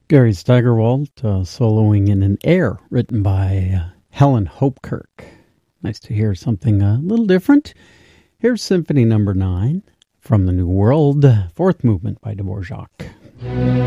Gary Steigerwald soloing in an air written by Helen Hopkirk. Nice to hear something a little different. Here's Symphony No. 9 from the New World, fourth movement by Dvorak.